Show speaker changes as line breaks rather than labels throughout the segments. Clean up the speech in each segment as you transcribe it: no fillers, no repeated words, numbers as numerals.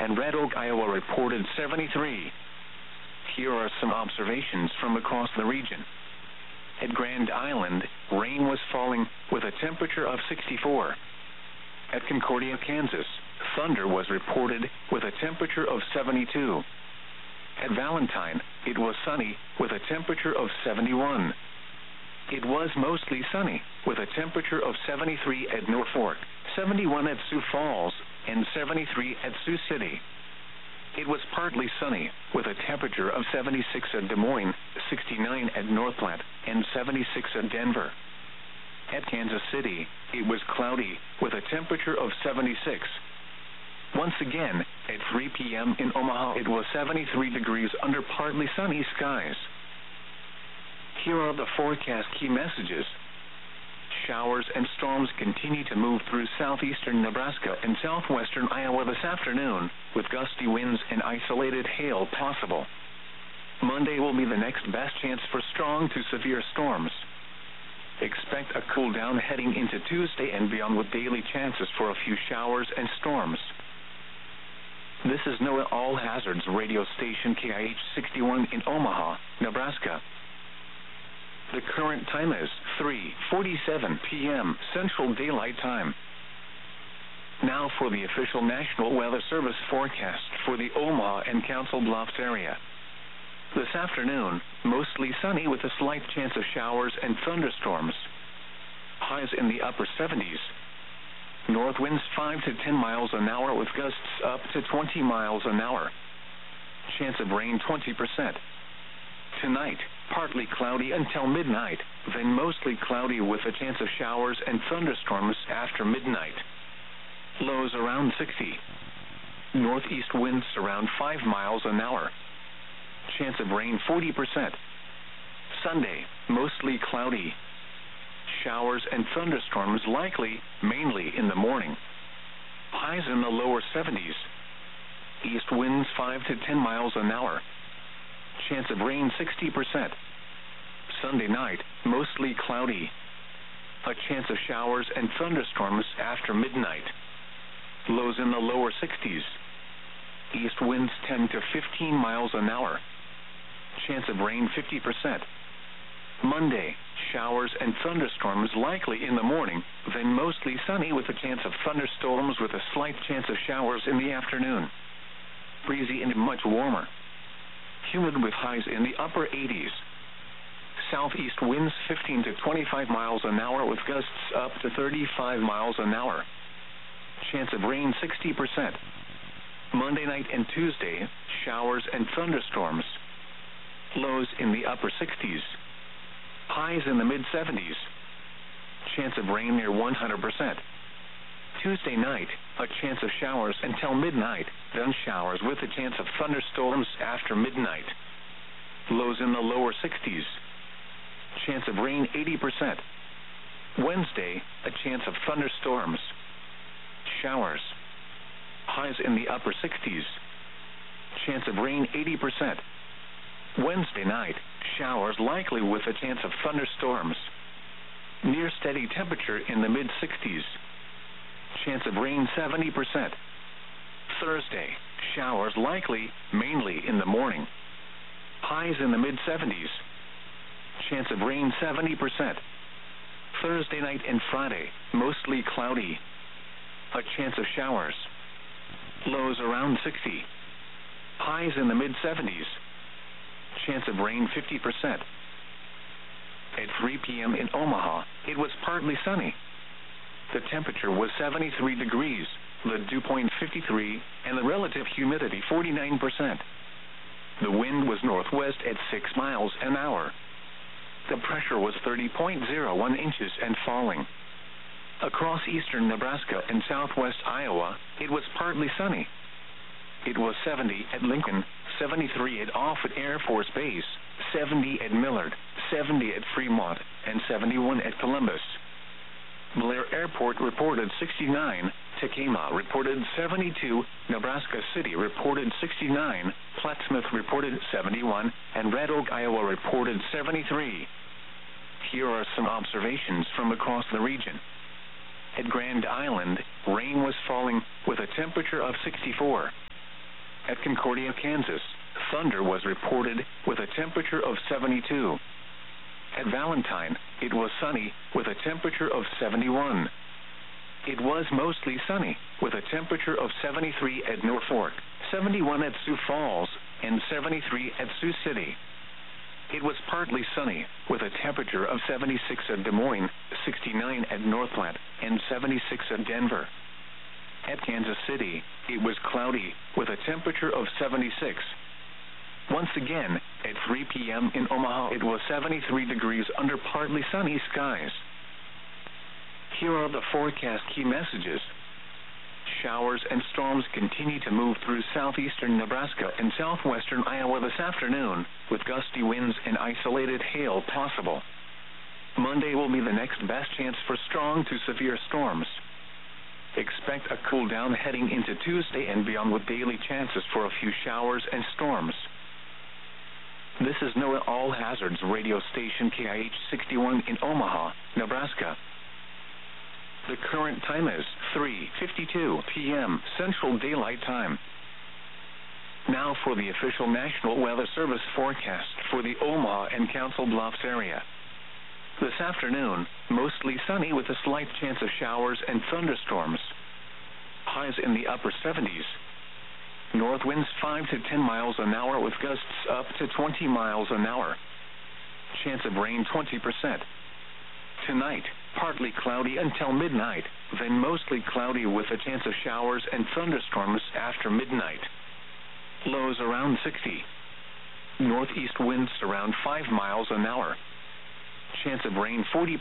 and Red Oak, Iowa reported 73. Here are some observations from across the region. At Grand Island, rain was falling with a temperature of 64. At Concordia, Kansas, thunder was reported with a temperature of 72. At Valentine, it was sunny with a temperature of 71. It was mostly sunny with a temperature of 73 at Norfolk, 71 at Sioux Falls, and 73 at Sioux City. It was partly sunny with a temperature of 76 at Des Moines, 69 at North Platte, and 76 at Denver. At Kansas City, it was cloudy with a temperature of 76. Once again, at 3 p.m. in Omaha, it was 73 degrees under partly sunny skies. Here are the forecast key messages. Showers and storms continue to move through southeastern Nebraska and southwestern Iowa this afternoon, with gusty winds and isolated hail possible. Monday will be the next best chance for strong to severe storms. Expect a cool down heading into Tuesday and beyond, with daily chances for a few showers and storms. This is NOAA All Hazards radio station KIH 61 in Omaha, Nebraska. The current time is 3:47 p.m. Central Daylight Time. Now for the official National Weather Service forecast for the Omaha and Council Bluffs area. This afternoon, mostly sunny with a slight chance of showers and thunderstorms. Highs in the upper 70s. North winds 5 to 10 miles an hour with gusts up to 20 miles an hour. Chance of rain 20%. Tonight, partly cloudy until midnight, then mostly cloudy with a chance of showers and thunderstorms after midnight. Lows around 60. Northeast winds around 5 miles an hour. Chance of rain 40%. Sunday, mostly cloudy. Showers and thunderstorms likely, mainly in the morning. Highs in the lower 70s. East winds 5 to 10 miles an hour. Chance of rain 60%. Sunday night, mostly cloudy. A chance of showers and thunderstorms after midnight. Lows in the lower 60s. East winds 10 to 15 miles an hour. Chance of rain 50%. Monday, showers and thunderstorms likely in the morning, then mostly sunny with a chance of thunderstorms with a slight chance of showers in the afternoon. Breezy and much warmer. Humid with highs in the upper 80s. Southeast winds 15 to 25 miles an hour with gusts up to 35 miles an hour. Chance of rain 60%. Monday night and Tuesday, showers and thunderstorms. Lows in the upper 60s. Highs in the mid-70s. Chance of rain near 100%. Tuesday night, a chance of showers until midnight, then showers with a chance of thunderstorms after midnight. Lows in the lower 60s. Chance of rain 80%. Wednesday, a chance of thunderstorms. Showers. Highs in the upper 60s. Chance of rain 80%. Wednesday night, showers likely with a chance of thunderstorms. Near steady temperature in the mid-60s. Chance of rain 70%. Thursday, showers likely, mainly in the morning. Highs in the mid-70s. Chance of rain 70%. Thursday night and Friday, mostly cloudy. A chance of showers. Lows around 60. Highs in the mid-70s. Chance of rain 50%. At 3 p.m. in Omaha, it was partly sunny. The temperature was 73 degrees, the dew point 53, and the relative humidity 49%. The wind was northwest at 6 miles an hour. The pressure was 30.01 inches and falling. Across eastern Nebraska and southwest Iowa, it was partly sunny. It was 70 at Lincoln, 73 at Offutt Air Force Base, 70 at Millard, 70 at Fremont, and 71 at Columbus. Blair Airport reported 69, Tekamah reported 72, Nebraska City reported 69, Plattsmouth reported 71, and Red Oak, Iowa reported 73. Here are some observations from across the region. At Grand Island, rain was falling with a temperature of 64. At Concordia, Kansas, thunder was reported with a temperature of 72. At Valentine, it was sunny with a temperature of 71. It was mostly sunny with a temperature of 73 at Norfolk, 71 at Sioux Falls, and 73 at Sioux City. It was partly sunny with a temperature of 76 at Des Moines, 69 at North Platte, and 76 at Denver. At Kansas City, it was cloudy with a temperature of 76. Once again, at 3 p.m. in Omaha, it was 73 degrees under partly sunny skies. Here are the forecast key messages. Showers and storms continue to move through southeastern Nebraska and southwestern Iowa this afternoon, with gusty winds and isolated hail possible. Monday will be the next best chance for strong to severe storms. Expect a cool down heading into Tuesday and beyond, with daily chances for a few showers and storms. This is NOAA All Hazards radio station KIH 61 in Omaha, Nebraska. The current time is 3:52 p.m. Central Daylight Time. Now for the official National Weather Service forecast for the Omaha and Council Bluffs area. This afternoon, mostly sunny with a slight chance of showers and thunderstorms. Highs in the upper 70s. North winds 5 to 10 miles an hour with gusts up to 20 miles an hour. Chance of rain 20%. Tonight, partly cloudy until midnight, then mostly cloudy with a chance of showers and thunderstorms after midnight. Lows around 60. Northeast winds around 5 miles an hour. Chance of rain 40%.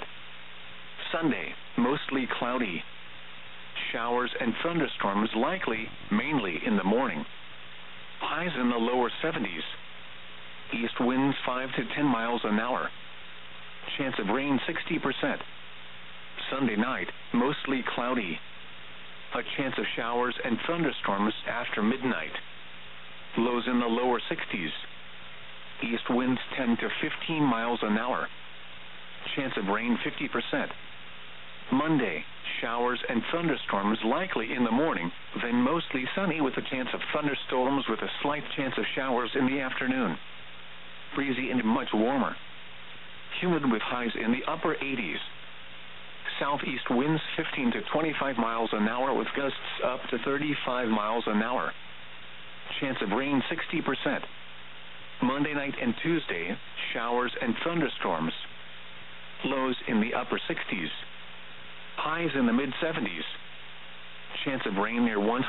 Sunday, mostly cloudy. Showers and thunderstorms likely, mainly in the morning. Highs in the lower 70s. East winds 5 to 10 miles an hour. Chance of rain 60%. Sunday night, mostly cloudy. A chance of showers and thunderstorms after midnight. Lows in the lower 60s. East winds 10 to 15 miles an hour. Chance of rain 50%. Monday, showers and thunderstorms likely in the morning, then mostly sunny with a chance of thunderstorms with a slight chance of showers in the afternoon. Breezy and much warmer. Humid with highs in the upper 80s. Southeast winds 15 to 25 miles an hour with gusts up to 35 miles an hour. Chance of rain 60%. Monday night and Tuesday, showers and thunderstorms. Lows in the upper 60s. Highs in the mid-70s. Chance of rain near 100%.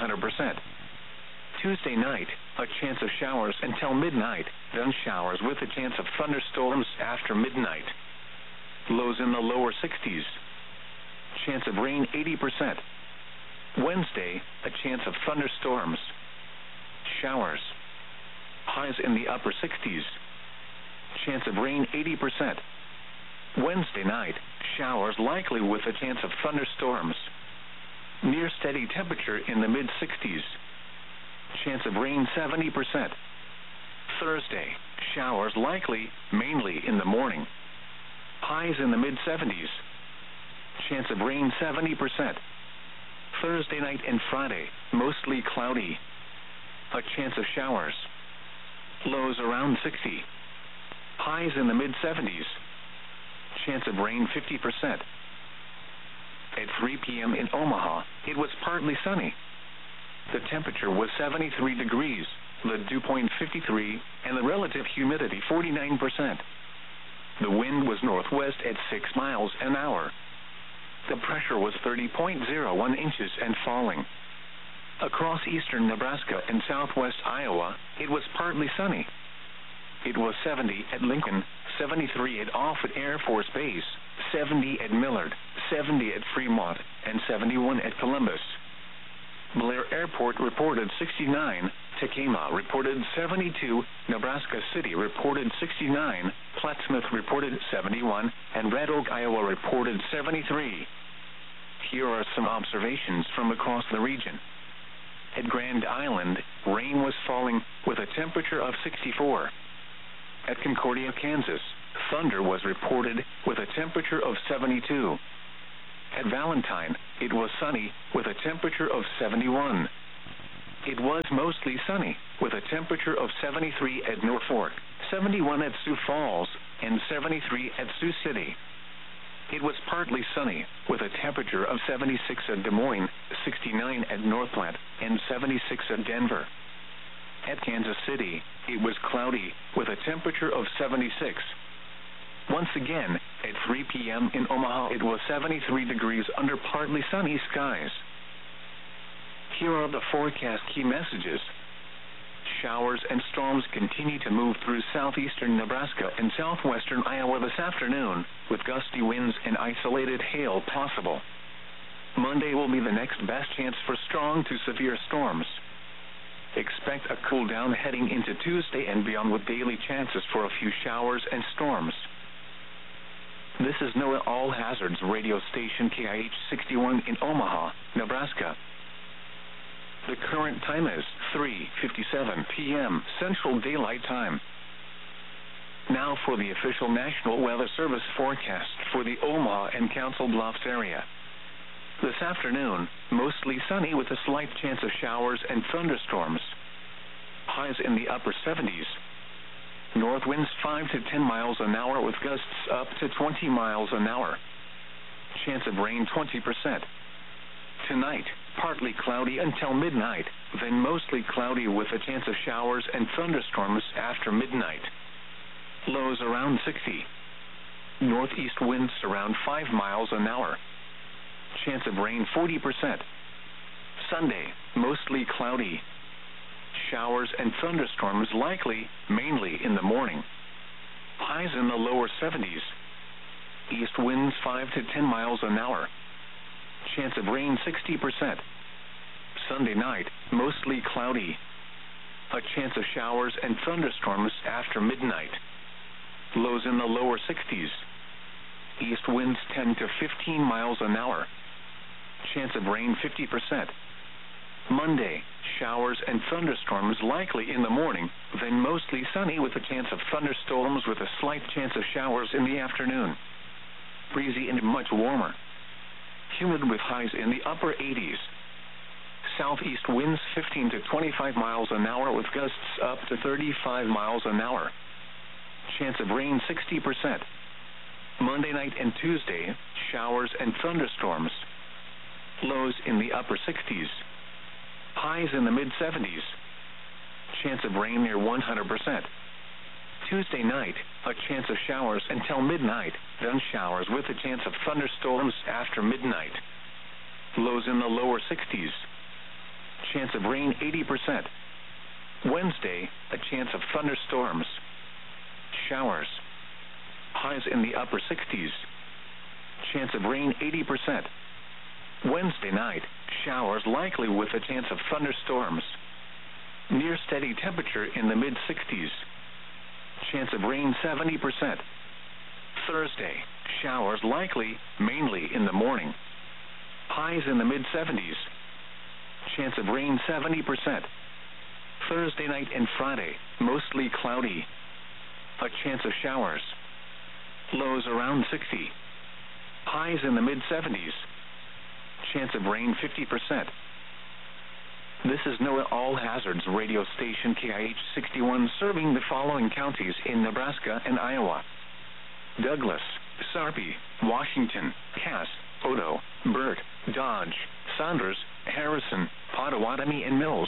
Tuesday night, a chance of showers until midnight, then showers with a chance of thunderstorms after midnight. Lows in the lower 60s. Chance of rain 80%. Wednesday, a chance of thunderstorms. Showers. Highs in the upper 60s. Chance of rain 80%. Wednesday night, showers likely with a chance of thunderstorms. Near steady temperature in the mid-60s. Chance of rain 70%. Thursday, showers likely, mainly in the morning. Highs in the mid-70s. Chance of rain 70%. Thursday night and Friday, mostly cloudy. A chance of showers. Lows around 60. Highs in the mid-70s. Chance of rain 50%. At 3 p.m. in Omaha, it was partly sunny. The temperature was 73 degrees, the dew point 53, and the relative humidity 49%. The wind was northwest at 6 miles an hour. The pressure was 30.01 inches and falling. Across eastern Nebraska and southwest Iowa, it was partly sunny. It was 70 at Lincoln, 73 at Offutt Air Force Base, 70 at Millard, 70 at Fremont, and 71 at Columbus. Blair Airport reported 69, Tekamah reported 72, Nebraska City reported 69, Plattsmouth reported 71, and Red Oak, Iowa reported 73. Here are some observations from across the region. At Grand Island, rain was falling with a temperature of 64. At Concordia, Kansas, thunder was reported with a temperature of 72. At Valentine, it was sunny with a temperature of 71. It was mostly sunny, with a temperature of 73 at Norfolk, 71 at Sioux Falls, and 73 at Sioux City. It was partly sunny, with a temperature of 76 at Des Moines, 69 at North Platte, and 76 at Denver. At Kansas City, it was cloudy, with a temperature of 76. Once again, at 3 p.m. in Omaha, it was 73 degrees under partly sunny skies. Here are the forecast key messages. Showers and storms continue to move through southeastern Nebraska and southwestern Iowa this afternoon, with gusty winds and isolated hail possible. Monday will be the next best chance for strong to severe storms. Expect a cool down heading into Tuesday and beyond, with daily chances for a few showers and storms. This is NOAA All Hazards radio station KIH 61 in Omaha, Nebraska. The current time is 3:57 p.m. Central Daylight Time. Now for the official National Weather Service forecast for the Omaha and Council Bluffs area. This afternoon, mostly sunny with a slight chance of showers and thunderstorms. Highs in the upper 70s. North winds 5 to 10 miles an hour with gusts up to 20 miles an hour. Chance of rain 20%. Tonight, partly cloudy until midnight, then mostly cloudy with a chance of showers and thunderstorms after midnight. Lows around 60. Northeast winds around 5 miles an hour. Chance of rain 40%. Sunday, mostly cloudy. Showers and thunderstorms likely, mainly in the morning. Highs in the lower 70s. East winds 5 to 10 miles an hour. Chance of rain 60%. Sunday night, mostly cloudy. A chance of showers and thunderstorms after midnight. Lows in the lower 60s. East winds 10 to 15 miles an hour. Chance of rain 50%. Monday, showers and thunderstorms likely in the morning, then mostly sunny with a chance of thunderstorms with a slight chance of showers in the afternoon. Breezy and much warmer. Humid with highs in the upper 80s. Southeast winds 15 to 25 miles an hour with gusts up to 35 miles an hour. Chance of rain 60%. Monday night and Tuesday, showers and thunderstorms. Lows in the upper 60s. Highs in the mid-70s. Chance of rain near 100%. Tuesday night, a chance of showers until midnight, then showers with a chance of thunderstorms after midnight. Lows in the lower 60s. Chance of rain 80%. Wednesday, a chance of thunderstorms. Showers. Highs in the upper 60s. Chance of rain 80%. Wednesday night, showers likely with a chance of thunderstorms. Near steady temperature in the mid-60s. Chance of rain 70%. Thursday, showers likely, mainly in the morning. Highs in the mid-70s. Chance of rain 70%. Thursday night and Friday, mostly cloudy. A chance of showers. Lows around 60. Highs in the mid-70s. Chance of rain 50%. This is NOAA All Hazards radio station KIH 61 serving the following counties in Nebraska and Iowa: Douglas, Sarpy, Washington, Cass, Odo, Burt, Dodge, Saunders, Harrison, Pottawatomie, and Mills.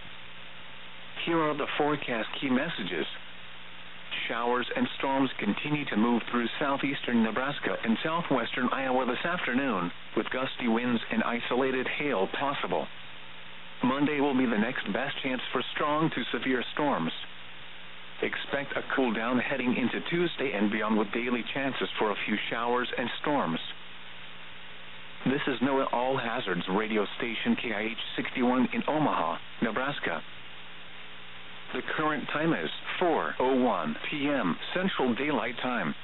Here are the forecast key messages. Showers and storms continue to move through southeastern Nebraska and southwestern Iowa this afternoon, with gusty winds and isolated hail possible. Monday will be the next best chance for strong to severe storms. Expect a cool down heading into Tuesday and beyond, with daily chances for a few showers and storms. This is NOAA All Hazards radio station KIH 61 in Omaha, Nebraska. The current time is 4:01 p.m. Central Daylight Time.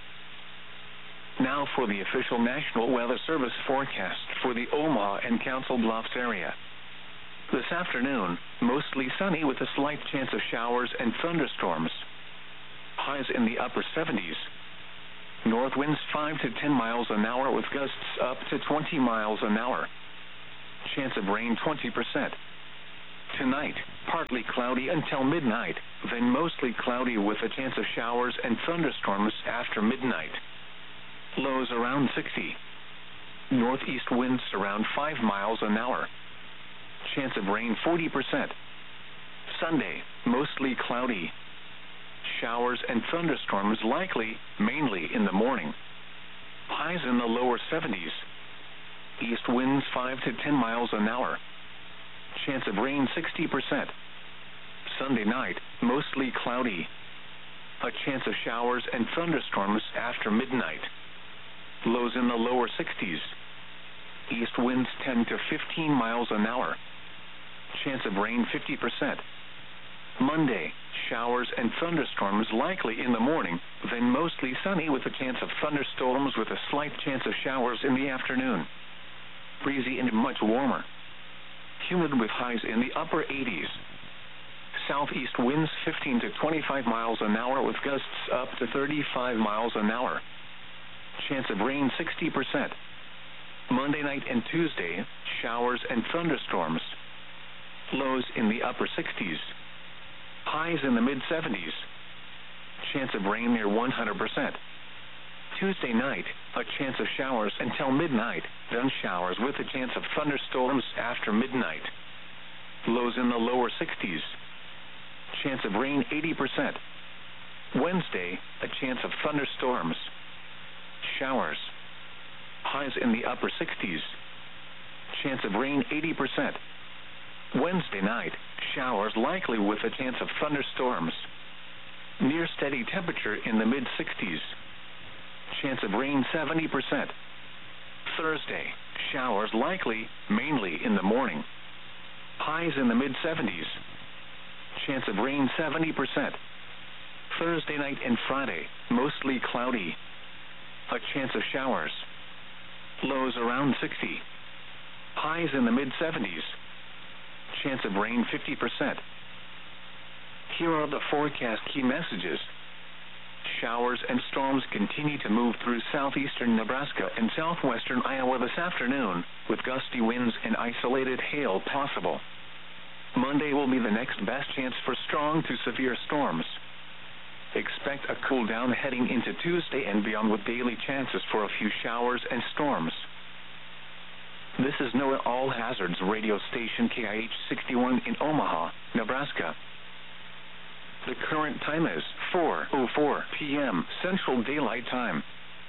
Now for the official National Weather Service forecast for the Omaha and Council Bluffs area. This afternoon, mostly sunny with a slight chance of showers and thunderstorms. Highs in the upper 70s. North winds 5 to 10 miles an hour with gusts up to 20 miles an hour. Chance of rain 20%. Tonight, partly cloudy until midnight, then mostly cloudy with a chance of showers and thunderstorms after midnight. Lows around 60. Northeast winds around 5 miles an hour. Chance of rain 40%. Sunday, mostly cloudy. Showers and thunderstorms likely, mainly in the morning. Highs in the lower 70s. East winds 5 to 10 miles an hour. Chance of rain 60%. Sunday night, mostly cloudy. A chance of showers and thunderstorms after midnight. Lows in the lower 60s. East winds 10 to 15 miles an hour. Chance of rain 50%. Monday, showers and thunderstorms likely in the morning, then mostly sunny with a chance of thunderstorms with a slight chance of showers in the afternoon. Breezy and much warmer. Humid with highs in the upper 80s. Southeast winds 15 to 25 miles an hour with gusts up to 35 miles an hour. Chance of rain 60%. Monday night and Tuesday, showers and thunderstorms. Lows in the upper 60s. Highs in the mid-70s. Chance of rain near 100%. Tuesday night, a chance of showers until midnight, then showers with a chance of thunderstorms after midnight. Lows in the lower 60s. Chance of rain 80%. Wednesday, a chance of thunderstorms. Showers. Highs in the upper 60s. Chance of rain 80%. Wednesday night, showers likely with a chance of thunderstorms. Near steady temperature in the mid-60s. Chance of rain 70%. Thursday, showers likely, mainly in the morning. Highs in the mid-70s. Chance of rain 70%. Thursday night and Friday, mostly cloudy. A chance of showers. Lows around 60. Highs in the mid-70s. Chance of rain 50%. Here are the forecast key messages. Showers and storms continue to move through southeastern Nebraska and southwestern Iowa this afternoon, with gusty winds and isolated hail possible. Monday will be the next best chance for strong to severe storms. Expect a cool down heading into Tuesday and beyond with daily chances for a few showers and storms. This is NOAA All Hazards radio station KIH 61 in Omaha, Nebraska. The current time is 4:04 p.m. Central Daylight Time.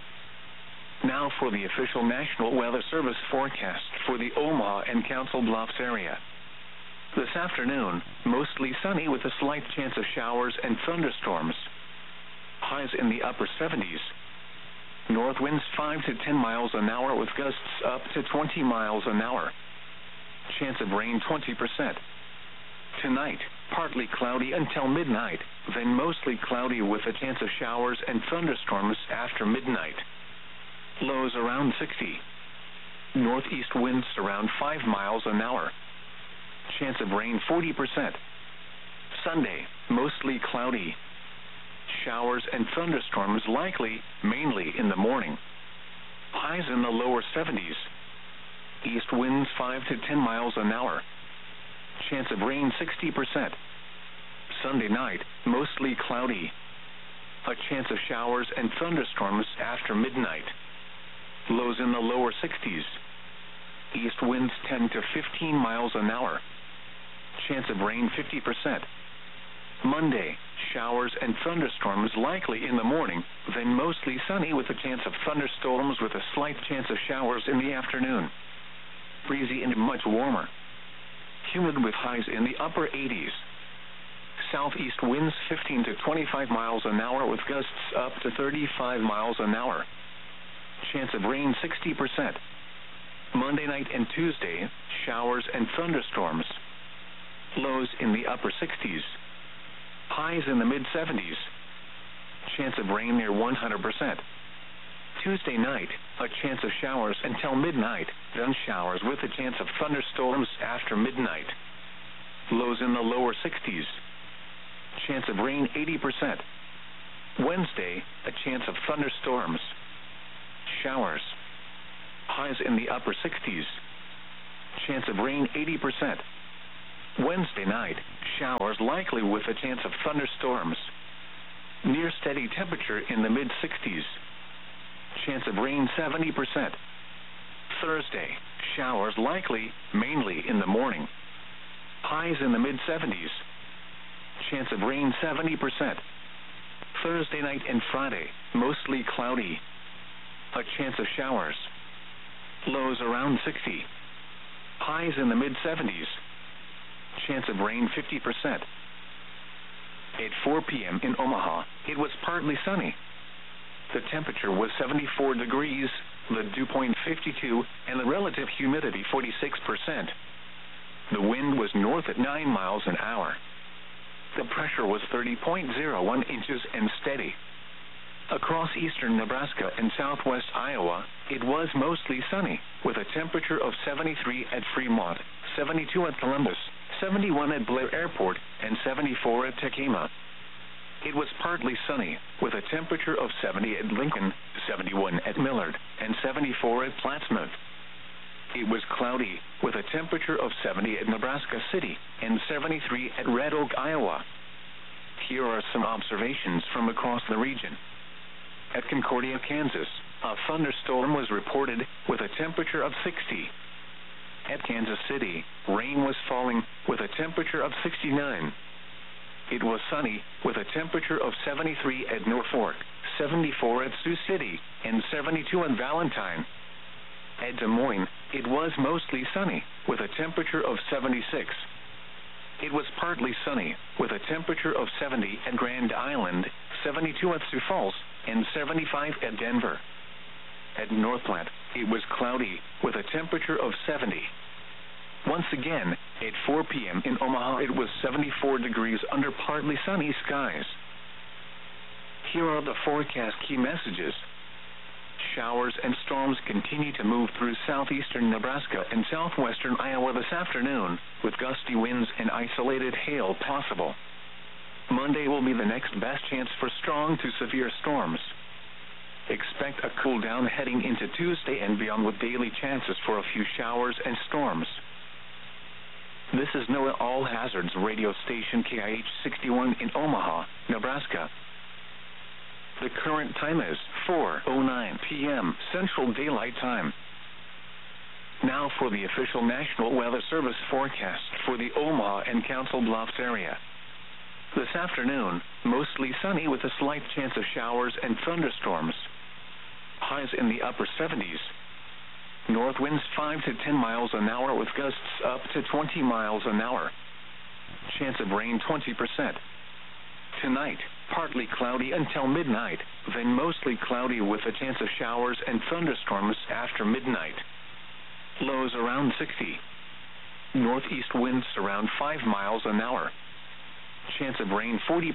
Now for the official National Weather Service forecast for the Omaha and Council Bluffs area. This afternoon, mostly sunny with a slight chance of showers and thunderstorms. Highs in the upper 70s. North winds 5 to 10 miles an hour with gusts up to 20 miles an hour. Chance of rain 20%. Tonight, partly cloudy until midnight, then mostly cloudy with a chance of showers and thunderstorms after midnight. Lows around 60. Northeast winds around 5 miles an hour. Chance of rain 40%. Sunday, mostly cloudy. Showers and thunderstorms likely, mainly in the morning. Highs in the lower 70s. East winds 5 to 10 miles an hour. Chance of rain 60%. Sunday night, mostly cloudy. A chance of showers and thunderstorms after midnight. Lows in the lower 60s. East winds 10 to 15 miles an hour. Chance of rain 50%. Monday, showers and thunderstorms likely in the morning, then mostly sunny with a chance of thunderstorms with a slight chance of showers in the afternoon. Breezy and much warmer. Humid with highs in the upper 80s. Southeast winds 15 to 25 miles an hour with gusts up to 35 miles an hour. Chance of rain 60%. Monday night and Tuesday, showers and thunderstorms. Lows in the upper 60s. Highs in the mid-70s. Chance of rain near 100%. Tuesday night, a chance of showers until midnight, then showers with a chance of thunderstorms after midnight. Lows in the lower 60s. Chance of rain 80%. Wednesday, a chance of thunderstorms. Showers. Highs in the upper 60s. Chance of rain 80%. Wednesday night, showers likely with a chance of thunderstorms. Near steady temperature in the mid-60s. Chance of rain 70%. Thursday, showers likely, mainly in the morning. Highs in the mid-70s. Chance of rain 70%. Thursday night and Friday, mostly cloudy. A chance of showers. Lows around 60. Highs in the mid-70s. Chance of rain 50%. At 4 p.m. in Omaha, it was partly sunny. The temperature was 74 degrees, the dew point 52, and the relative humidity 46%. The wind was north at 9 miles an hour. The pressure was 30.01 inches and steady. Across eastern Nebraska and southwest Iowa, it was mostly sunny, with a temperature of 73 at Fremont, 72 at Columbus, 71 at Blair Airport, and 74 at Tekema. It was partly sunny, with a temperature of 70 at Lincoln, 71 at Millard, and 74 at Plattsmouth. It was cloudy, with a temperature of 70 at Nebraska City, and 73 at Red Oak, Iowa. Here are some observations from across the region. At Concordia, Kansas, a thunderstorm was reported with a temperature of 60. At Kansas City, rain was falling with a temperature of 69. It was sunny with a temperature of 73 at Norfolk, 74 at Sioux City, and 72 at Valentine. At Des Moines, it was mostly sunny with a temperature of 76. It was partly sunny with a temperature of 70 at Grand Island, 72 at Sioux Falls, and 75 at Denver. At North Platte, it was cloudy with a temperature of 70. Once again, at 4 p.m. in Omaha, it was 74 degrees under partly sunny skies. Here are the forecast key messages. Showers and storms continue to move through southeastern Nebraska and southwestern Iowa this afternoon, with gusty winds and isolated hail possible. Monday will be the next best chance for strong to severe storms. Expect a cool down heading into Tuesday and beyond, with daily chances for a few showers and storms. This is NOAA All Hazards radio station KIH 61 in Omaha, Nebraska. The current time is 4:09 p.m. Central Daylight Time. Now for the official National Weather Service forecast for the Omaha and Council Bluffs area. This afternoon, mostly sunny with a slight chance of showers and thunderstorms. Highs in the upper 70s. North winds 5 to 10 miles an hour with gusts up to 20 miles an hour. Chance of rain 20%. Tonight, partly cloudy until midnight, then mostly cloudy with a chance of showers and thunderstorms after midnight. Lows around 60. Northeast winds around 5 miles an hour. Chance of rain 40%.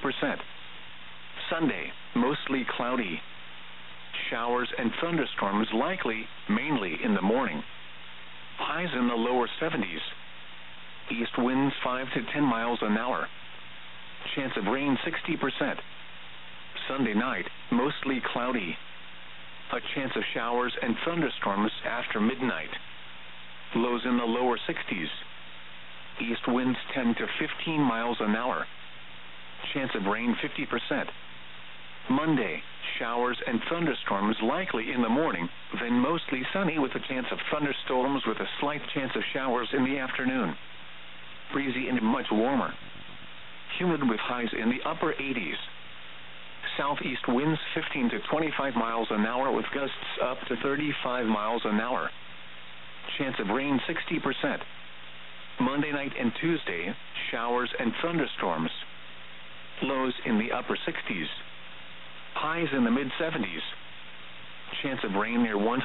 Sunday, mostly cloudy. Showers and thunderstorms likely, mainly in the morning. Highs in the lower 70s. East winds 5 to 10 miles an hour. Chance of rain 60%. Sunday night, mostly cloudy. A chance of showers and thunderstorms after midnight. Lows in the lower 60s. East winds 10 to 15 miles an hour. Chance of rain 50%. Monday, showers and thunderstorms likely in the morning, then mostly sunny with a chance of thunderstorms with a slight chance of showers in the afternoon. Breezy and much warmer. Humid with highs in the upper 80s. Southeast winds 15 to 25 miles an hour with gusts up to 35 miles an hour. Chance of rain 60%. Monday night and Tuesday, showers and thunderstorms. Lows in the upper 60s. Highs in the mid-70s. Chance of rain near 100%.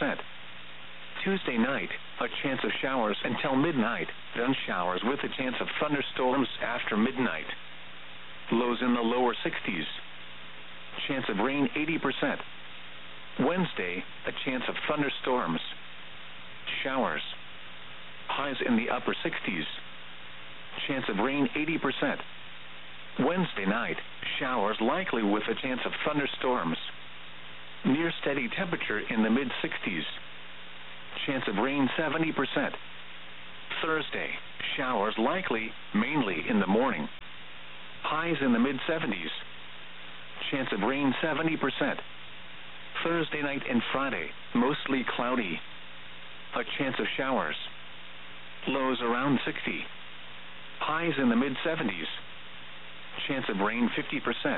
Tuesday night, a chance of showers until midnight, then showers with a chance of thunderstorms after midnight. Lows in the lower 60s. Chance of rain 80%. Wednesday, a chance of thunderstorms. Showers. Highs in the upper 60s. Chance of rain 80%. Wednesday night, showers likely with a chance of thunderstorms. Near steady temperature in the mid-60s. Chance of rain 70%. Thursday, showers likely, mainly in the morning. Highs in the mid-70s. Chance of rain 70%. Thursday night and Friday, mostly cloudy. A chance of showers. Lows around 60. Highs in the mid-70s. Chance of rain 50%.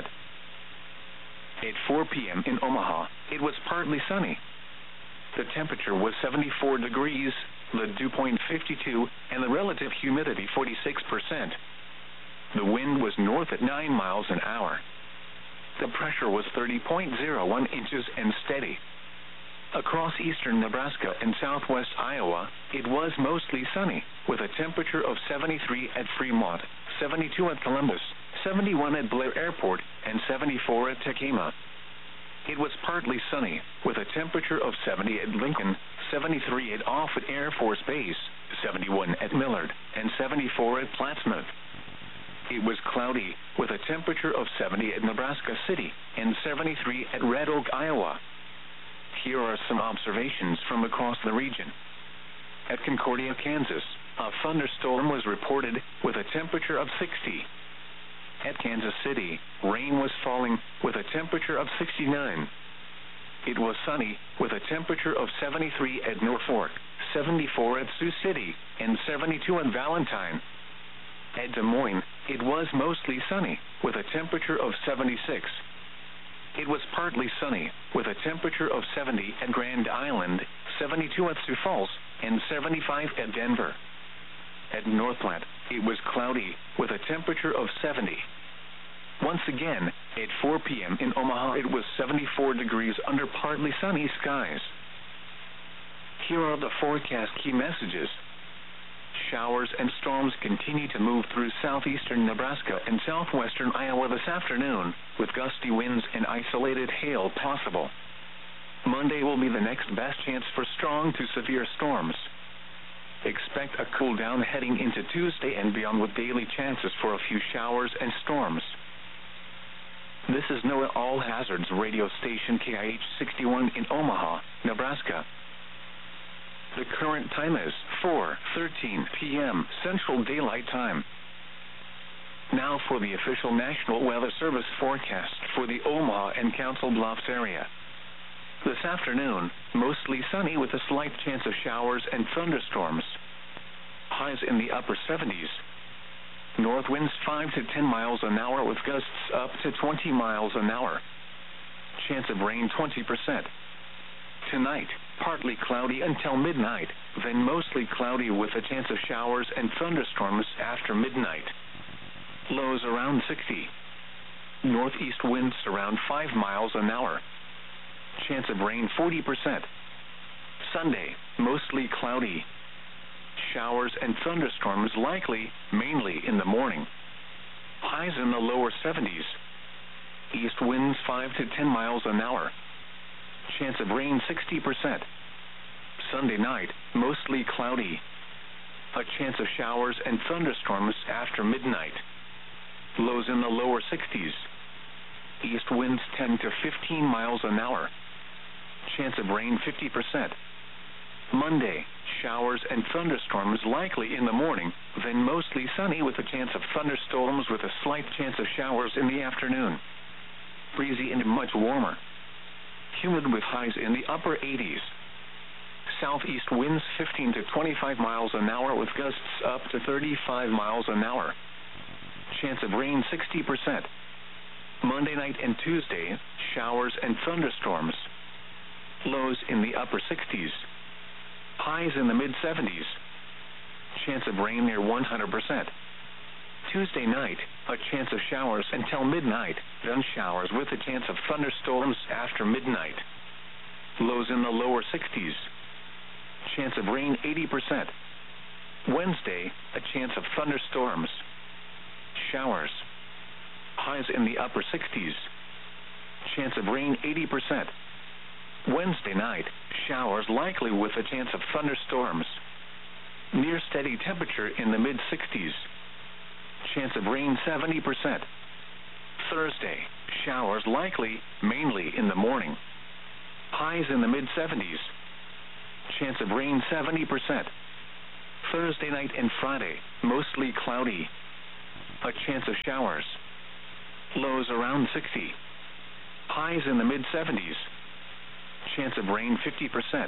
At 4 p.m. in Omaha, it was partly sunny. The temperature was 74 degrees, the dew point 52, and the relative humidity 46%. The wind was north at 9 miles an hour. The pressure was 30.01 inches and steady. Across eastern Nebraska and southwest Iowa, it was mostly sunny, with a temperature of 73 at Fremont, 72 at Columbus, 71 at Blair Airport, and 74 at Tekema. It was partly sunny, with a temperature of 70 at Lincoln, 73 at Offutt Air Force Base, 71 at Millard, and 74 at Plattsmouth. It was cloudy, with a temperature of 70 at Nebraska City, and 73 at Red Oak, Iowa. Here are some observations from across the region. At Concordia, Kansas, a thunderstorm was reported with a temperature of 60. At Kansas City, rain was falling with a temperature of 69. It was sunny with a temperature of 73 at Norfolk, 74 at Sioux City, and 72 at Valentine. At Des Moines, it was mostly sunny with a temperature of 76. It was partly sunny with a temperature of 70 at Grand Island, 72 at Sioux Falls, and 75 at Denver. At North Platte, it was cloudy with a temperature of 70. Once again, at 4 p.m. in Omaha, it was 74 degrees under partly sunny skies. Here are the forecast key messages. Showers and storms continue to move through southeastern Nebraska and southwestern Iowa this afternoon, with gusty winds and isolated hail possible. Monday will be the next best chance for strong to severe storms. Expect a cool down heading into Tuesday and beyond, with daily chances for a few showers and storms. This is NOAA All Hazards radio station KIH 61 in Omaha, Nebraska. The current time is 4:13 p.m. Central Daylight Time. Now for the official National Weather Service forecast for the Omaha and Council Bluffs area. This afternoon, mostly sunny with a slight chance of showers and thunderstorms. Highs in the upper 70s. North winds 5 to 10 miles an hour with gusts up to 20 miles an hour. Chance of rain 20%. Tonight, partly cloudy until midnight, then mostly cloudy with a chance of showers and thunderstorms after midnight. Lows around 60. Northeast winds around 5 miles an hour. Chance of rain 40%. Sunday, mostly cloudy. Showers and thunderstorms likely, mainly in the morning. Highs in the lower 70s. East winds 5 to 10 miles an hour. Chance of rain 60%. Sunday night, mostly cloudy. A chance of showers and thunderstorms after midnight. Lows in the lower 60s. East winds 10 to 15 miles an hour. Chance of rain 50%. Monday, showers and thunderstorms likely in the morning, then mostly sunny with a chance of thunderstorms with a slight chance of showers in the afternoon. Breezy and much warmer. Humid with highs in the upper 80s. Southeast winds 15 to 25 miles an hour with gusts up to 35 miles an hour. Chance of rain 60%. Monday night and Tuesday, showers and thunderstorms. Lows in the upper 60s. Highs in the mid-70s. Chance of rain near 100%. Tuesday night, a chance of showers until midnight, then showers with a chance of thunderstorms after midnight. Lows in the lower 60s. Chance of rain 80%. Wednesday, a chance of thunderstorms. Showers. Highs in the upper 60s. Chance of rain 80%. Wednesday night, showers likely with a chance of thunderstorms. Near steady temperature in the mid-60s. Chance of rain 70%. Thursday, showers likely, mainly in the morning. Highs in the mid-70s. Chance of rain 70%. Thursday night and Friday, mostly cloudy. A chance of showers. Lows around 60. Highs in the mid-70s. Chance of rain 50%.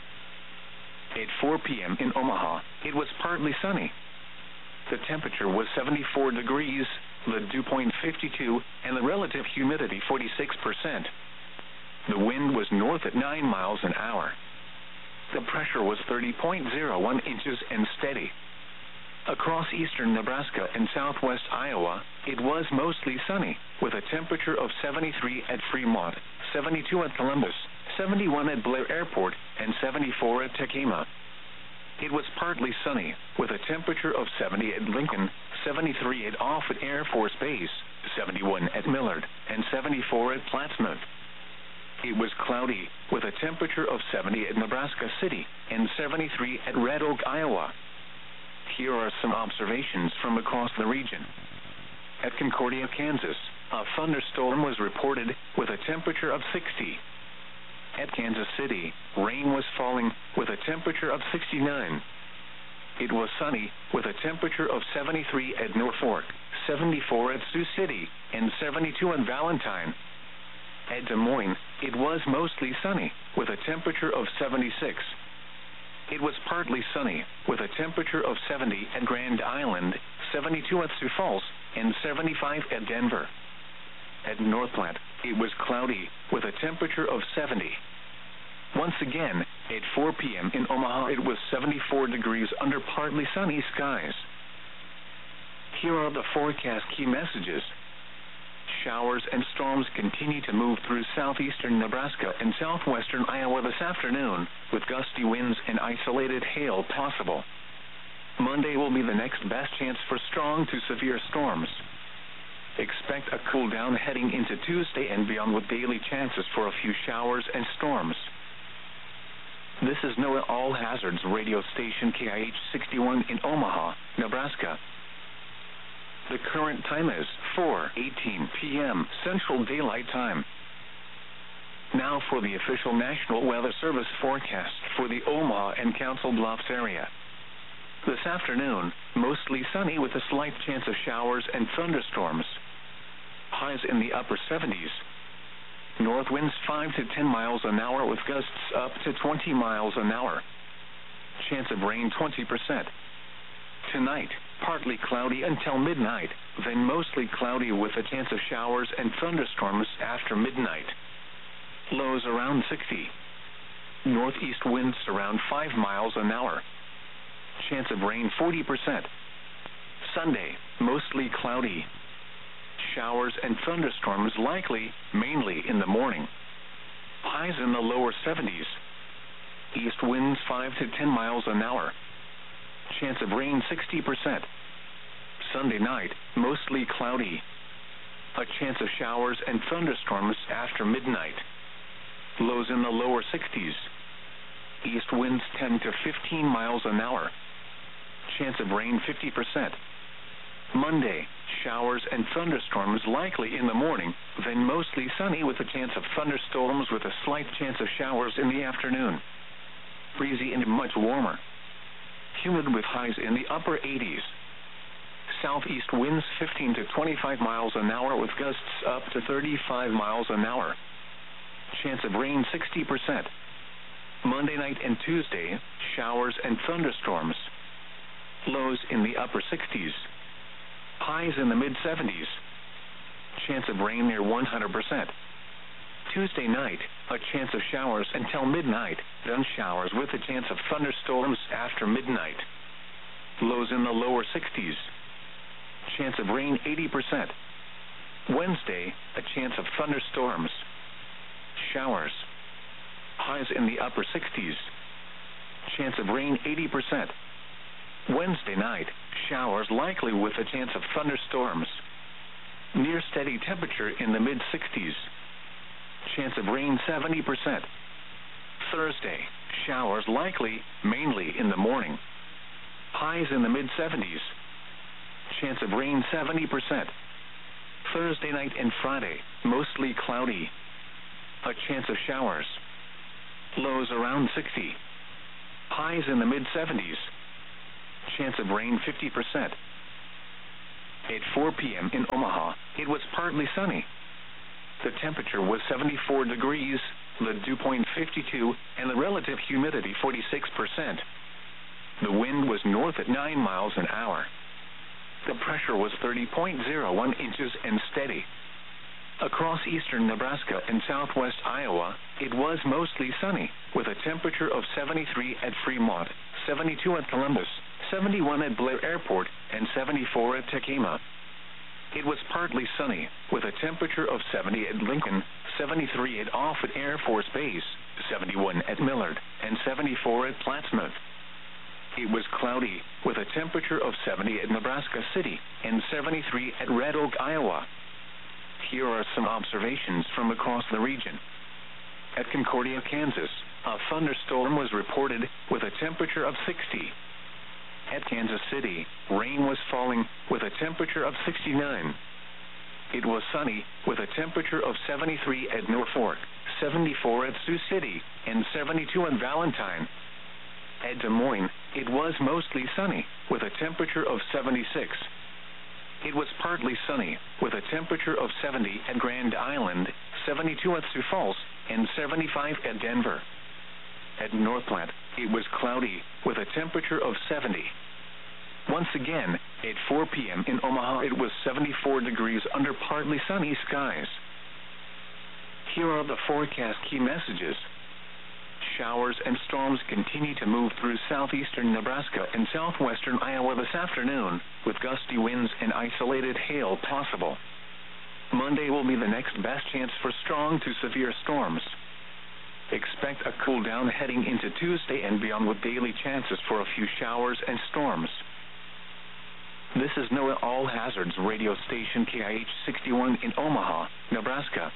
At 4 p.m. in Omaha, it was partly sunny. The temperature was 74 degrees, the dew point 52, and the relative humidity 46%. The wind was north at 9 miles an hour. The pressure was 30.01 inches and steady. Across eastern Nebraska and southwest Iowa, it was mostly sunny, with a temperature of 73 at Fremont, 72 at Columbus, 71 at Blair Airport, and 74 at Tekema. It was partly sunny, with a temperature of 70 at Lincoln, 73 at Offutt Air Force Base, 71 at Millard, and 74 at Plattsmouth. It was cloudy, with a temperature of 70 at Nebraska City, and 73 at Red Oak, Iowa. Here are some observations from across the region. At Concordia, Kansas, a thunderstorm was reported with a temperature of 60. At Kansas City, rain was falling with a temperature of 69. It was sunny with a temperature of 73 at Norfolk, 74 at Sioux City, and 72 at Valentine. At Des Moines, it was mostly sunny with a temperature of 76. It was partly sunny with a temperature of 70 at Grand Island, 72 at Sioux Falls, and 75 at Denver. At North Platte, it was cloudy with a temperature of 70. Once again, at 4 p.m. in Omaha, it was 74 degrees under partly sunny skies. Here are the forecast key messages. Showers and storms continue to move through southeastern Nebraska and southwestern Iowa this afternoon, with gusty winds and isolated hail possible. Monday will be the next best chance for strong to severe storms. Expect a cool down heading into Tuesday and beyond, with daily chances for a few showers and storms. This is NOAA All Hazards radio station KIH 61 in Omaha, Nebraska. The current time is 4:18 p.m. Central Daylight Time. Now for the official National Weather Service forecast for the Omaha and Council Bluffs area. This afternoon, mostly sunny with a slight chance of showers and thunderstorms. Highs in the upper 70s. North winds 5 to 10 miles an hour with gusts up to 20 miles an hour. Chance of rain 20%. Tonight, partly cloudy until midnight, then mostly cloudy with a chance of showers and thunderstorms after midnight. Lows around 60. Northeast winds around 5 miles an hour. Chance of rain 40%. Sunday, mostly cloudy. Showers and thunderstorms likely, mainly in the morning. Highs in the lower 70s. East winds 5 to 10 miles an hour. Chance of rain 60%. Sunday night, mostly cloudy. A chance of showers and thunderstorms after midnight. Lows in the lower 60s. East winds 10 to 15 miles an hour. Chance of rain 50%. Monday, showers and thunderstorms likely in the morning, then mostly sunny with a chance of thunderstorms with a slight chance of showers in the afternoon. Breezy and much warmer. Humid with highs in the upper 80s. Southeast winds 15 to 25 miles an hour with gusts up to 35 miles an hour. Chance of rain 60%. Monday night and Tuesday, showers and thunderstorms. Lows in the upper 60s. Highs in the mid-70s. Chance of rain near 100%. Tuesday night, a chance of showers until midnight, then showers with a chance of thunderstorms after midnight. Lows in the lower 60s. Chance of rain 80%. Wednesday, a chance of thunderstorms. Showers. Highs in the upper 60s. Chance of rain 80%. Wednesday night, showers likely with a chance of thunderstorms. Near steady temperature in the mid-60s. Chance of rain 70%. Thursday, showers likely, mainly in the morning. Highs in the mid-70s. Chance of rain 70%. Thursday night and Friday, mostly cloudy. A chance of showers. Lows around 60. Highs in the mid-70s. Chance of rain 50%. At 4 p.m. in Omaha, it was partly sunny. The temperature was 74 degrees, the dew point 52, and the relative humidity 46%. The wind was north at 9 miles an hour. The pressure was 30.01 inches and steady. Across eastern Nebraska and southwest Iowa, it was mostly sunny, with a temperature of 73 at Fremont, 72 at Columbus, 71 at Blair Airport, and 74 at Tekema. It was partly sunny, with a temperature of 70 at Lincoln, 73 at Offutt Air Force Base, 71 at Millard, and 74 at Plattsmouth. It was cloudy, with a temperature of 70 at Nebraska City and 73 at Red Oak, Iowa. Here are some observations from across the region. At Concordia, Kansas, a thunderstorm was reported with a temperature of 60. At Kansas City, rain was falling with a temperature of 69. It was sunny with a temperature of 73 at Norfolk, 74 at Sioux City, and 72 at Valentine. At Des Moines, it was mostly sunny with a temperature of 76. It was partly sunny with a temperature of 70 at Grand Island, 72 at Sioux Falls, and 75 at Denver. At North Platte, it was cloudy with a temperature of 70. Once again, at 4 p.m. in Omaha, it was 74 degrees under partly sunny skies. Here are the forecast key messages. Showers and storms continue to move through southeastern Nebraska and southwestern Iowa this afternoon, with gusty winds and isolated hail possible. Monday will be the next best chance for strong to severe storms. Expect a cool down heading into Tuesday and beyond, with daily chances for a few showers and storms. This is NOAA All Hazards radio station KIH 61 in Omaha, Nebraska.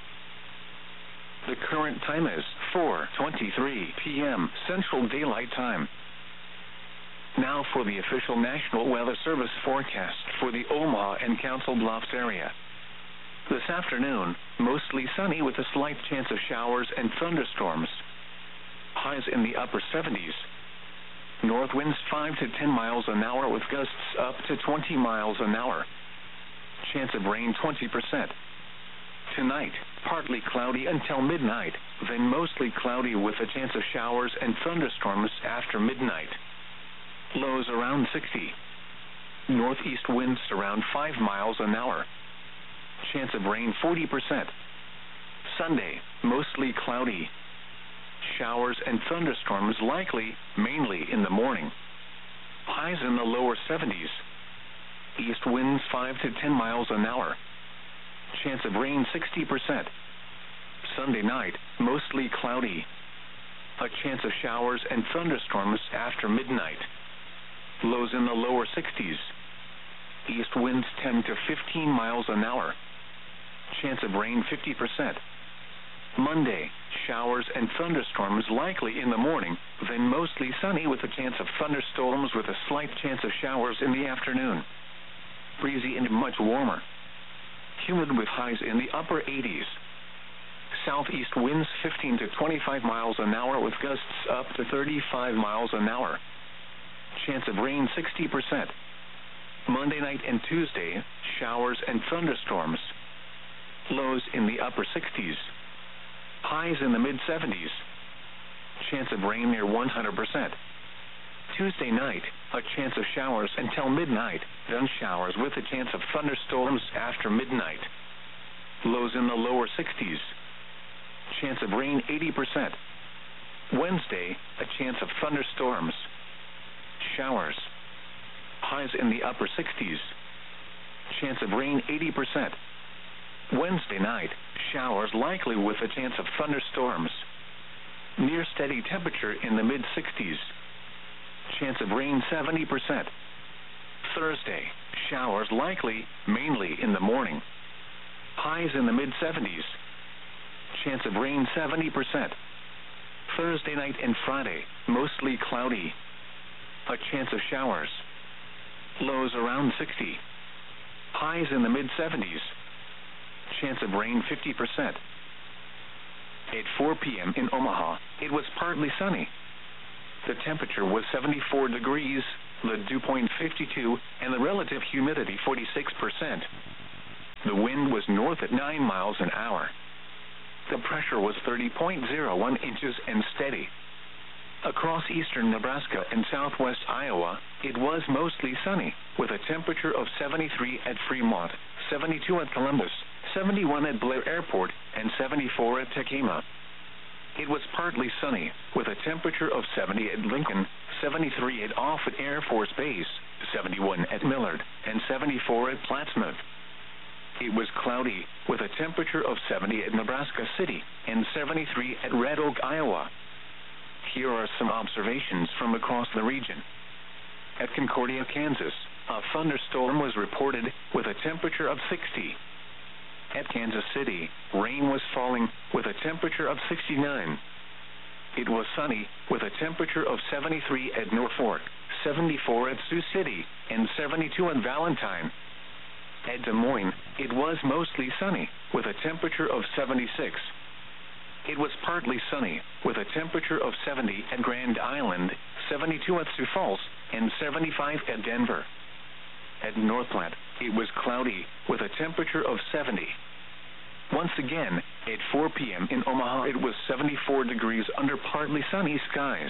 The current time is 4:23 p.m. Central Daylight Time. Now for the official National Weather Service forecast for the Omaha and Council Bluffs area. This afternoon, mostly sunny with a slight chance of showers and thunderstorms. Highs in the upper 70s. North winds 5 to 10 miles an hour with gusts up to 20 miles an hour. Chance of rain 20%. Tonight, partly cloudy until midnight, then mostly cloudy with a chance of showers and thunderstorms after midnight. Lows around 60. Northeast winds around 5 miles an hour. Chance of rain 40%. Sunday, mostly cloudy. Showers and thunderstorms likely, mainly in the morning. Highs in the lower 70s. East winds 5 to 10 miles an hour. Chance of rain 60%. Sunday night, mostly cloudy. A chance of showers and thunderstorms after midnight. Lows in the lower 60s. East winds 10 to 15 miles an hour. Chance of rain 50%. Monday, showers and thunderstorms likely in the morning, then mostly sunny with a chance of thunderstorms with a slight chance of showers in the afternoon. Breezy and much warmer. Humid with highs in the upper 80s. Southeast winds 15 to 25 miles an hour with gusts up to 35 miles an hour. Chance of rain 60%. Monday night and Tuesday, showers and thunderstorms. Lows in the upper 60s. Highs in the mid-70s. Chance of rain near 100%. Tuesday night, a chance of showers until midnight, then showers with a chance of thunderstorms after midnight. Lows in the lower 60s. Chance of rain 80%. Wednesday, a chance of thunderstorms. Showers. Highs in the upper 60s. Chance of rain 80%. Wednesday night, showers likely with a chance of thunderstorms. Near steady temperature in the mid-60s. Chance of rain 70%. Thursday, showers likely, mainly in the morning. Highs in the mid-70s. Chance of rain 70%. Thursday night and Friday, mostly cloudy. A chance of showers. Lows around 60. Highs in the mid-70s. Chance of rain 50%. At 4 p.m. in Omaha, it was partly sunny. The temperature was 74 degrees, the dew point 52, and the relative humidity 46%. The wind was north at 9 miles an hour. The pressure was 30.01 inches and steady. Across eastern Nebraska and southwest Iowa, it was mostly sunny, with a temperature of 73 at Fremont, 72 at Columbus, 71 at Blair Airport, and 74 at Tekema. It was partly sunny, with a temperature of 70 at Lincoln, 73 at Offutt Air Force Base, 71 at Millard, and 74 at Plattsmouth. It was cloudy, with a temperature of 70 at Nebraska City, and 73 at Red Oak, Iowa. Here are some observations from across the region. At Concordia, Kansas, a thunderstorm was reported with a temperature of 60. At Kansas City, rain was falling with a temperature of 69. It was sunny with a temperature of 73 at Norfolk, 74 at Sioux City, and 72 at Valentine. At Des Moines, it was mostly sunny with a temperature of 76. It was partly sunny with a temperature of 70 at Grand Island, 72 at Sioux Falls, and 75 at Denver. At North Platte, it was cloudy with a temperature of 70. Once again, at 4 p.m. in Omaha, it was 74 degrees under partly sunny skies.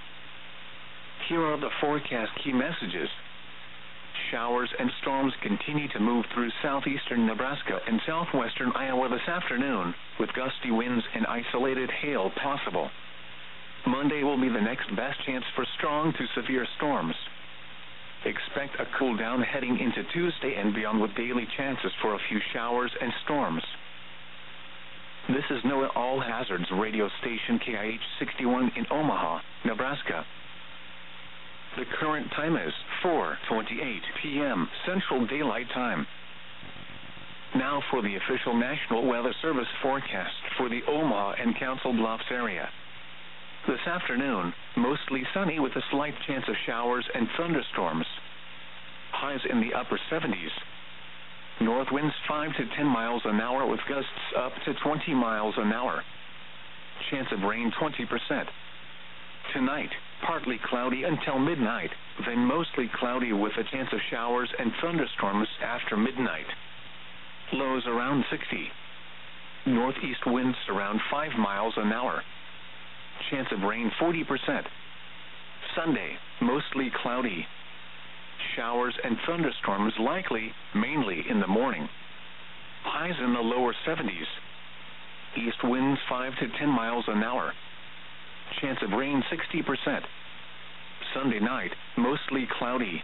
Here are the forecast key messages. Showers and storms continue to move through southeastern Nebraska and southwestern Iowa this afternoon, with gusty winds and isolated hail possible. Monday will be the next best chance for strong to severe storms. Expect a cool down heading into Tuesday and beyond, with daily chances for a few showers and storms. This is NOAA All Hazards radio station KIH 61 in Omaha, Nebraska. The current time is 4:28 p.m. Central Daylight Time. Now for the official National Weather Service forecast for the Omaha and Council Bluffs area. This afternoon, mostly sunny with a slight chance of showers and thunderstorms. Highs in the upper 70s. North winds 5 to 10 miles an hour with gusts up to 20 miles an hour. Chance of rain 20%. Tonight, partly cloudy until midnight, then mostly cloudy with a chance of showers and thunderstorms after midnight. Lows around 60. Northeast winds around 5 miles an hour. Chance of rain 40%. Sunday, mostly cloudy. Showers and thunderstorms likely, mainly in the morning. Highs in the lower 70s. East winds 5 to 10 miles an hour. Chance of rain 60%. Sunday night, mostly cloudy.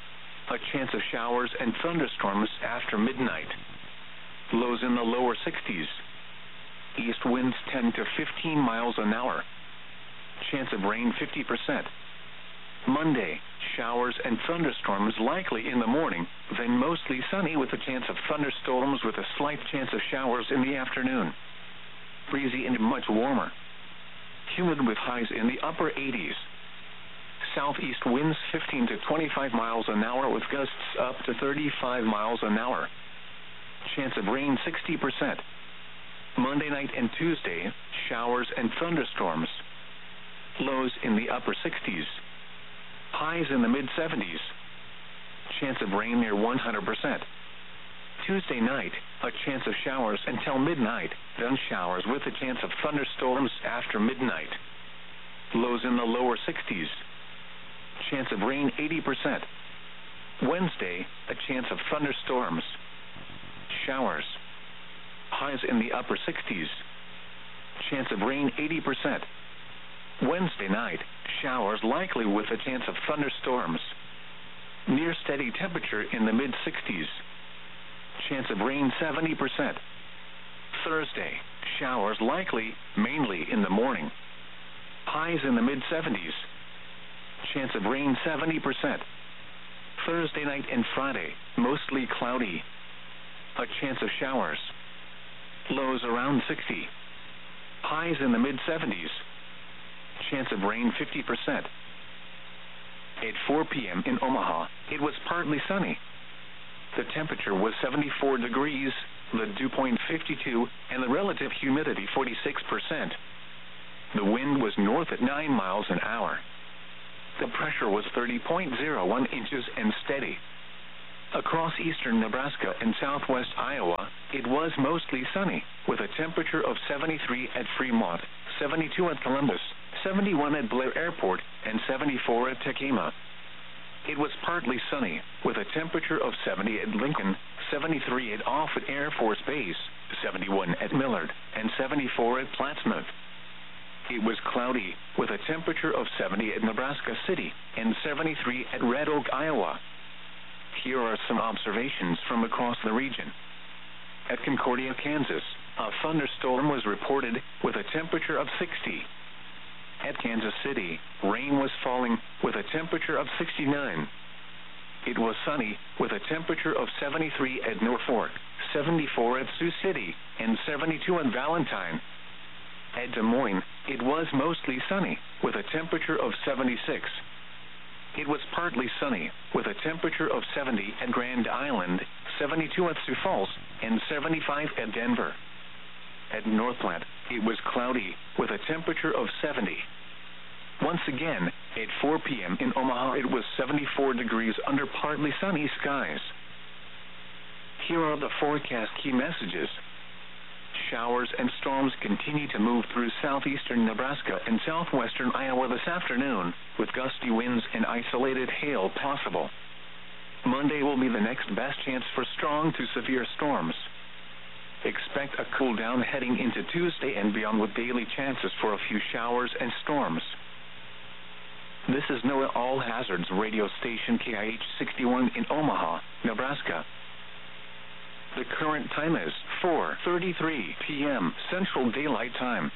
A chance of showers and thunderstorms after midnight. Lows in the lower 60s. East winds 10 to 15 miles an hour. Chance of rain 50%. Monday, showers and thunderstorms likely in the morning, then mostly sunny with a chance of thunderstorms with a slight chance of showers in the afternoon. Breezy and much warmer. Humid with highs in the upper 80s. Southeast winds 15 to 25 miles an hour with gusts up to 35 miles an hour. Chance of rain 60%. Monday night and Tuesday, showers and thunderstorms. Lows in the upper 60s. Highs in the mid-70s. Chance of rain near 100%. Tuesday night, a chance of showers until midnight, then showers with a chance of thunderstorms after midnight. Lows in the lower 60s. Chance of rain 80%. Wednesday, a chance of thunderstorms. Showers. Highs in the upper 60s. Chance of rain 80%. Wednesday night, showers likely with a chance of thunderstorms. Near steady temperature in the mid-60s. Chance of rain 70%. Thursday, showers likely, mainly in the morning. Highs in the mid-70s. Chance of rain 70%. Thursday night and Friday, mostly cloudy. A chance of showers. Lows around 60. Highs in the mid-70s. Chance of rain 50%. At 4 p.m. in Omaha, it was partly sunny. The temperature was 74 degrees, the dew point 52, and the relative humidity 46%. The wind was north at 9 miles an hour. The pressure was 30.01 inches and steady. Across eastern Nebraska and southwest Iowa, it was mostly sunny, with a temperature of 73 at Fremont, 72 at Columbus, 71 at Blair Airport, and 74 at Tekema. It was partly sunny, with a temperature of 70 at Lincoln, 73 at Offutt Air Force Base, 71 at Millard, and 74 at Plattsmouth. It was cloudy, with a temperature of 70 at Nebraska City, and 73 at Red Oak, Iowa. Here are some observations from across the region. At Concordia, Kansas, a thunderstorm was reported with a temperature of 60. At Kansas City, rain was falling with a temperature of 69. It was sunny with a temperature of 73 at Norfolk, 74 at Sioux City, and 72 at Valentine. At Des Moines, it was mostly sunny with a temperature of 76. It was partly sunny with a temperature of 70 at Grand Island, 72 at Sioux Falls, and 75 at Denver. At Northland, it was cloudy with a temperature of 70. Once again, at 4 p.m. in Omaha, it was 74 degrees under partly sunny skies. Here are the forecast key messages. Showers and storms continue to move through southeastern Nebraska and southwestern Iowa this afternoon, with gusty winds and isolated hail possible. Monday will be the next best chance for strong to severe storms. Expect a cool down heading into Tuesday and beyond, with daily chances for a few showers and storms. This is NOAA All Hazards radio station KIH 61 in Omaha, Nebraska. The current time is 4:33 p.m. Central Daylight Time.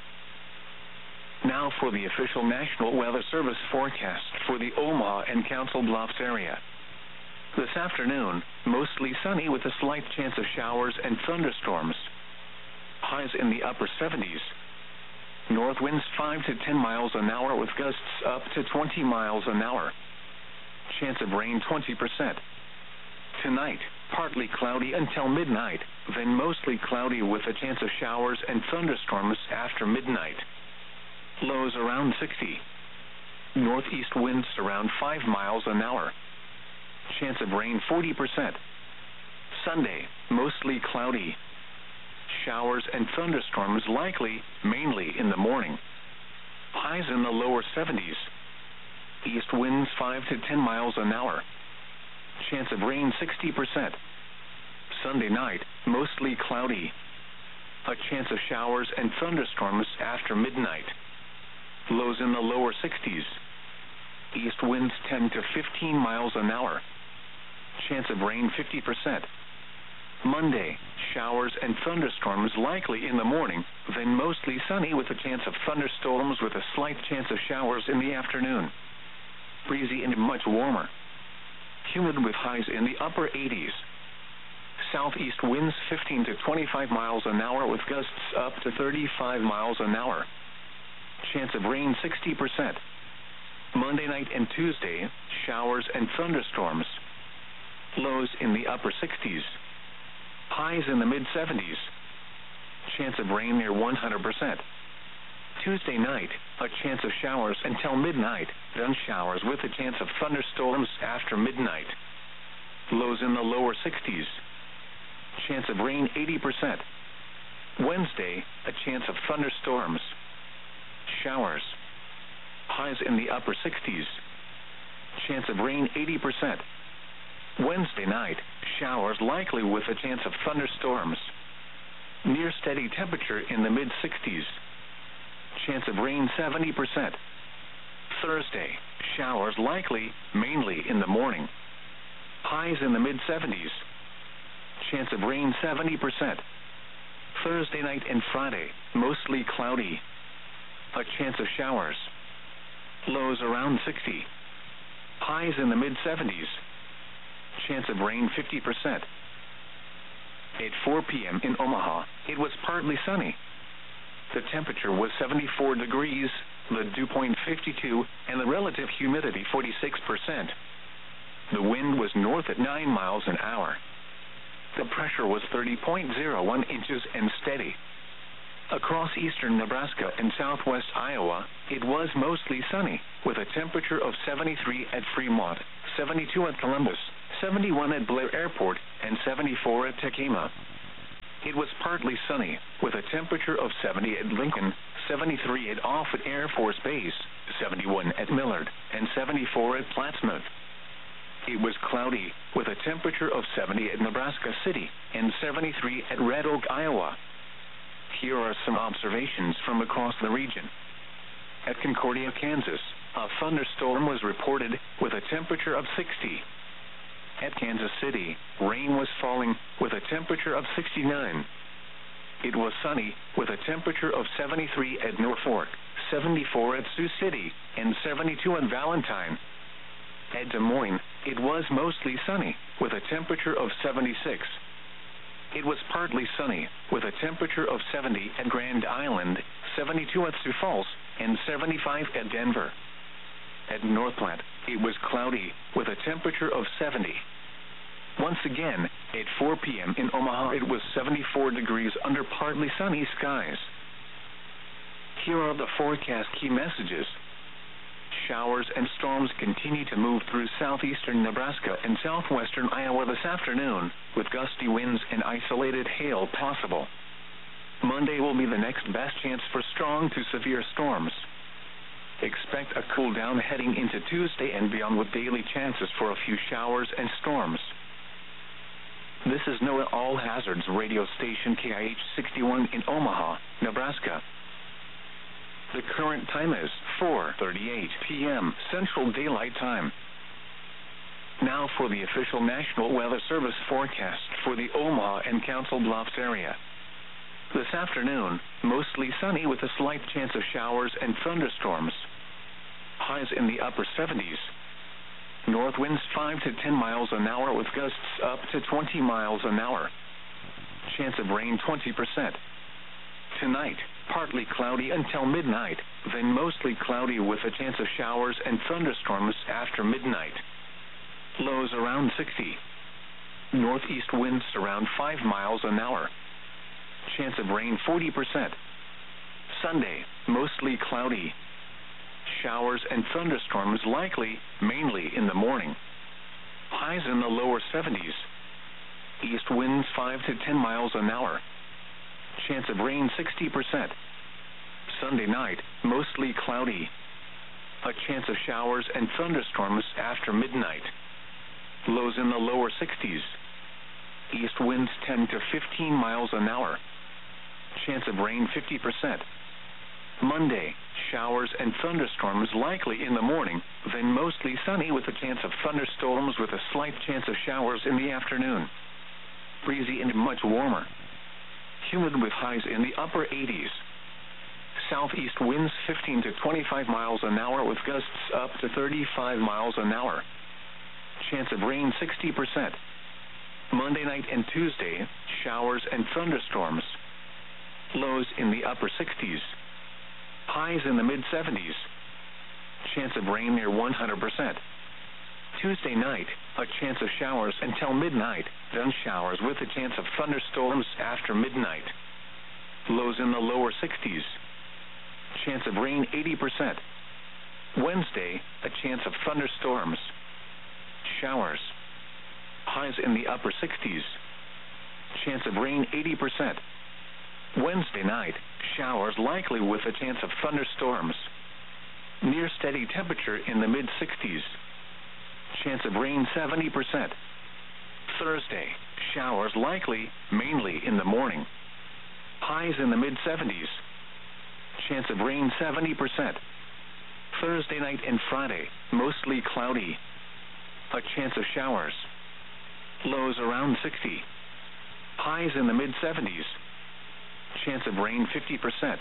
Now for the official National Weather Service forecast for the Omaha and Council Bluffs area. This afternoon, mostly sunny with a slight chance of showers and thunderstorms. Highs in the upper 70s. North winds 5 to 10 miles an hour with gusts up to 20 miles an hour. Chance of rain 20%. Tonight, partly cloudy until midnight, then mostly cloudy with a chance of showers and thunderstorms after midnight. Lows around 60. Northeast winds around 5 miles an hour. Chance of rain 40%. Sunday, mostly cloudy. Showers and thunderstorms likely, mainly in the morning. Highs in the lower 70s. East winds 5 to 10 miles an hour. Chance of rain 60%. Sunday night, mostly cloudy. A chance of showers and thunderstorms after midnight. Lows in the lower 60s. East winds 10 to 15 miles an hour. Chance of rain 50%. Monday, showers and thunderstorms likely in the morning, then mostly sunny with a chance of thunderstorms with a slight chance of showers in the afternoon. Breezy and much warmer. Humid with highs in the upper 80s. Southeast winds 15 to 25 miles an hour with gusts up to 35 miles an hour. Chance of rain 60%. Monday night and Tuesday, showers and thunderstorms. Lows in the upper 60s. Highs in the mid-70s. Chance of rain near 100%. Tuesday night, a chance of showers until midnight, then showers with a chance of thunderstorms after midnight. Lows in the lower 60s. Chance of rain 80%. Wednesday, a chance of thunderstorms. Showers. Highs in the upper 60s. Chance of rain 80%. Wednesday night, showers likely with a chance of thunderstorms. Near steady temperature in the mid-60s. Chance of rain 70%. Thursday, showers likely, mainly in the morning. Highs in the mid-70s. Chance of rain 70%. Thursday night and Friday, mostly cloudy. A chance of showers. Lows around 60. Highs in the mid-70s. Chance of rain 50%. At 4 p.m. in Omaha, it was partly sunny. The temperature was 74 degrees, the dew point 52, and the relative humidity 46%. The wind was north at 9 miles an hour. The pressure was 30.01 inches and steady. Across eastern Nebraska and southwest Iowa, it was mostly sunny, with a temperature of 73 at Fremont, 72 at Columbus, 71 at Blair Airport, and 74 at Tekema. It was partly sunny, with a temperature of 70 at Lincoln, 73 at Offutt Air Force Base, 71 at Millard, and 74 at Plattsmouth. It was cloudy, with a temperature of 70 at Nebraska City, and 73 at Red Oak, Iowa. Here are some observations from across the region. At Concordia, Kansas, a thunderstorm was reported with a temperature of 60. At Kansas City, rain was falling with a temperature of 69. It was sunny with a temperature of 73 at Norfolk, 74 at Sioux City, and 72 at Valentine. At Des Moines, it was mostly sunny with a temperature of 76. It was partly sunny with a temperature of 70 at Grand Island, 72 at Sioux Falls, and 75 at Denver. At North Platte, it was cloudy with a temperature of 70. Once again, at 4 p.m. in Omaha, it was 74 degrees under partly sunny skies. Here are the forecast key messages. Showers and storms continue to move through southeastern Nebraska and southwestern Iowa this afternoon, with gusty winds and isolated hail possible. Monday will be the next best chance for strong to severe storms. Expect a cool down heading into Tuesday and beyond, with daily chances for a few showers and storms. This is NOAA All Hazards radio station KIH 61 in Omaha, Nebraska. The current time is 4:38 p.m. Central Daylight Time. Now for the official National Weather Service forecast for the Omaha and Council Bluffs area. This afternoon, mostly sunny with a slight chance of showers and thunderstorms. Highs in the upper 70s. North winds 5 to 10 miles an hour with gusts up to 20 miles an hour. Chance of rain 20%. Tonight, partly cloudy until midnight, then mostly cloudy with a chance of showers and thunderstorms after midnight. Lows around 60. Northeast winds around 5 miles an hour. Chance of rain 40%. Sunday, mostly cloudy. Showers and thunderstorms likely, mainly in the morning. Highs in the lower 70s. East winds 5 to 10 miles an hour. Chance of rain 60%. Sunday night, mostly cloudy. A chance of showers and thunderstorms after midnight. Lows in the lower 60s. East winds 10 to 15 miles an hour. Chance of rain 50%. Monday, showers and thunderstorms likely in the morning, then mostly sunny with a chance of thunderstorms with a slight chance of showers in the afternoon. Breezy and much warmer. Humid with highs in the upper 80s. Southeast winds 15 to 25 miles an hour with gusts up to 35 miles an hour. Chance of rain 60%. Monday night and Tuesday, showers and thunderstorms. Lows in the upper 60s. Highs in the mid-70s. Chance of rain near 100%. Tuesday night, a chance of showers until midnight, then showers with a chance of thunderstorms after midnight. Lows in the lower 60s. Chance of rain 80%. Wednesday, a chance of thunderstorms. Showers. Highs in the upper 60s. Chance of rain 80%. Wednesday night, showers likely with a chance of thunderstorms. Near steady temperature in the mid-60s. Chance of rain 70%. Thursday, showers likely, mainly in the morning. Highs in the mid-70s. Chance of rain 70%. Thursday night and Friday, mostly cloudy. A chance of showers. Lows around 60. Highs in the mid-70s. Chance of rain 50%.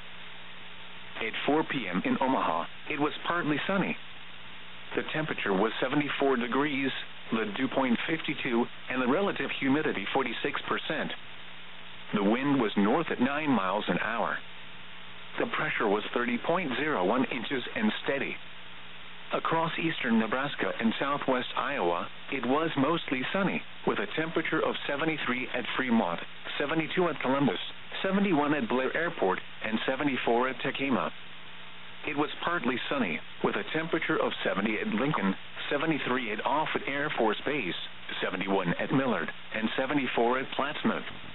At 4 p.m. in Omaha, it was partly sunny. The temperature was 74 degrees, the dew point 52, and the relative humidity 46%. The wind was north at 9 miles an hour. The pressure was 30.01 inches and steady. Across eastern Nebraska and southwest Iowa, it was mostly sunny, with a temperature of 73 at Fremont, 72 at Columbus, 71 at Blair Airport, and 74 at Tekema. It was partly sunny, with a temperature of 70 at Lincoln, 73 at Offutt Air Force Base, 71 at Millard, and 74 at Plattsmouth.